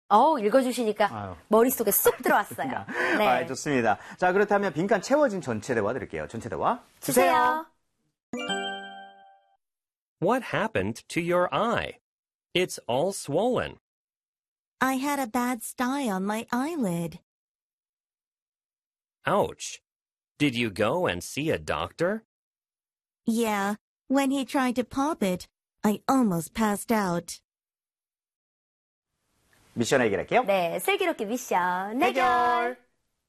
읽어주시니까 머릿속에 쏙 들어왔어요. 네. 좋습니다. 자, 그렇다면 빈칸 채워진 전체 대화 드릴게요. 전체 대화 주세요. What happened to your eye? It's all swollen. I had a bad sty on my eyelid. Ouch. Did you go and see a doctor? Yeah, when he tried to pop it, I almost passed out. 미션 해결할게요. 네, 슬기롭게 미션 해결.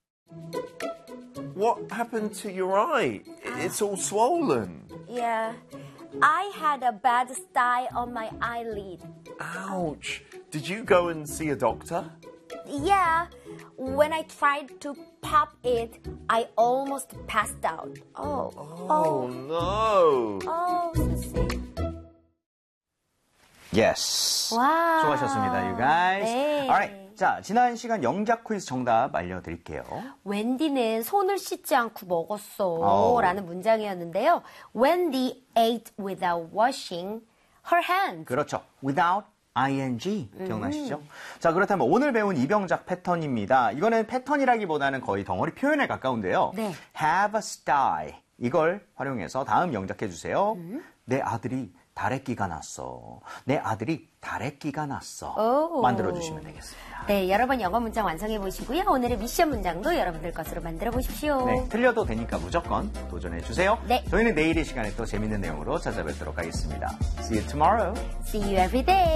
What happened to your eye? It's all swollen. Yeah, I had a bad sty on my eyelid. Ouch. Did you go and see a doctor? Yeah, when I tried to pop it, I almost passed out. Oh no. Yes. 와. 수고하셨습니다, you guys. 네. Alright. 자, 지난 시간 영작 퀴즈 정답 알려드릴게요. 웬디는 손을 씻지 않고 먹었어 라는 문장이었는데요. Wendy ate without washing her hands. 그렇죠. Without ing 기억나시죠? 자, 그렇다면 오늘 배운 이병작 패턴입니다. 이거는 패턴이라기보다는 거의 덩어리 표현에 가까운데요. 네. Have a style. 이걸 활용해서 다음 영작해 주세요. 내 아들이 다래끼가 났어. 내 아들이 다래끼가 났어. 만들어주시면 되겠습니다. 네, 여러분 영어 문장 완성해 보시고요. 오늘의 미션 문장도 여러분들 것으로 만들어 보십시오. 네, 틀려도 되니까 무조건 도전해 주세요. 네. 저희는 내일 이 시간에 또 재밌는 내용으로 찾아뵙도록 하겠습니다. See you tomorrow. See you every day.